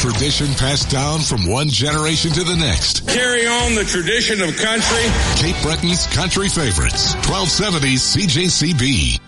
tradition passed down from one generation to the next. Carry on the tradition of country. Cape Breton's country favorites. 1270 CJCB.